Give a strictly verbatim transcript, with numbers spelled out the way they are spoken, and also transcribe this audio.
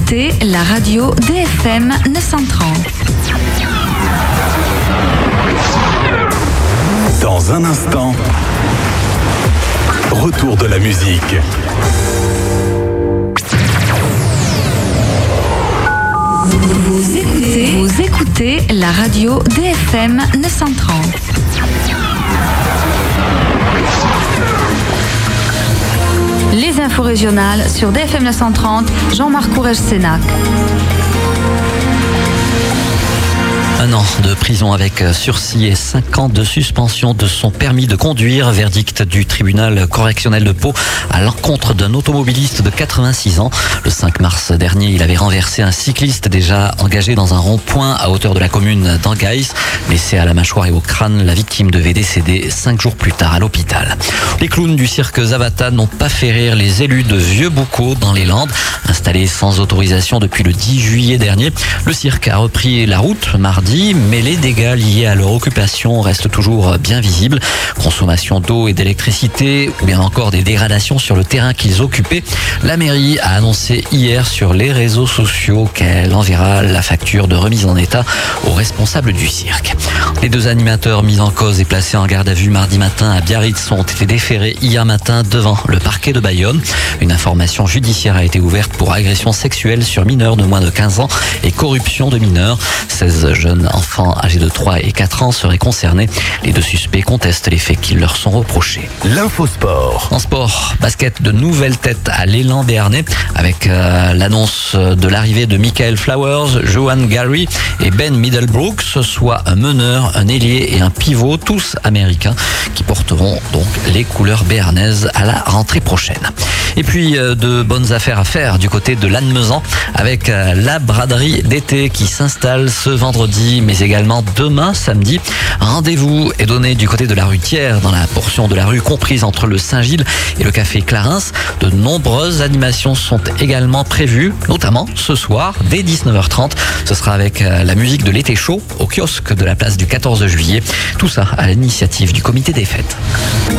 écoutez la radio D F M neuf cent trente. Dans un instant, retour de la musique. Vous écoutez, vous écoutez la radio D F M neuf cent trente. Les infos régionales sur D F M neuf cent trente, Jean-Marc Courrèges-Sénac. Un an de prison avec sursis et cinq ans de suspension de son permis de conduire. Verdict du tribunal correctionnel de Pau à l'encontre d'un automobiliste de quatre-vingt-six ans. Le cinq mars dernier, il avait renversé un cycliste déjà engagé dans un rond-point à hauteur de la commune d'Angaïs. Blessé à la mâchoire et au crâne, la victime devait décéder cinq jours plus tard à l'hôpital. Les clowns du cirque Zavata n'ont pas fait rire les élus de Vieux-Boucau dans les Landes. Installé sans autorisation depuis le dix juillet dernier, le cirque a repris la route mardi, mais les dégâts liés à leur occupation restent toujours bien visibles. Consommation d'eau et d'électricité, ou bien encore des dégradations sur le terrain qu'ils occupaient. La mairie a annoncé hier sur les réseaux sociaux qu'elle enverra la facture de remise en état aux responsables du cirque. Les deux animateurs mis en cause et placés en garde à vue mardi matin à Biarritz ont été déférés hier matin devant le parquet de Bayonne. Une information judiciaire a été ouverte pour agression sexuelle sur mineurs de moins de quinze ans et corruption de mineurs. seize jeunes enfants âgés de trois et quatre ans seraient concernés. Les deux suspects contestent les faits qui leur sont reprochés. L'infosport. En sport, basket, de nouvelles têtes à l'élan béarnais avec euh, l'annonce de l'arrivée de Michael Flowers, Johan Gary et Ben Middlebrooks, soit un meneur, un ailier et un pivot, tous américains, qui porteront donc les couleurs béarnaises à la rentrée prochaine. Et puis euh, de bonnes affaires à faire du côté de Lannemezan avec euh, la braderie d'été qui s'installe ce vendredi, mais également demain samedi. Rendez-vous est donné du côté de la rue Thiers, dans la portion de la rue comprise entre le Saint-Gilles et le café Clarins. De nombreuses animations sont également prévues, notamment ce soir dès dix-neuf heures trente. Ce sera avec euh, la musique de l'été chaud au kiosque de la place du quatorze juillet. Tout ça à l'initiative du comité des fêtes.